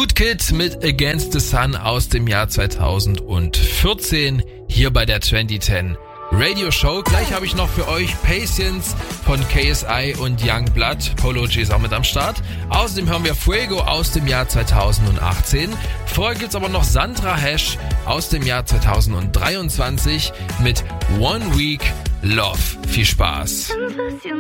Woodkid mit Against the Sun aus dem Jahr 2014 hier bei der 2010 Radio Show. Gleich habe ich noch für euch Patience von KSI und Youngblood. Polo G ist auch mit am Start. Außerdem hören wir Fuego aus dem Jahr 2018. Vorher gibt's aber noch Sandra Hash aus dem Jahr 2023 mit One Week Love. Viel Spaß.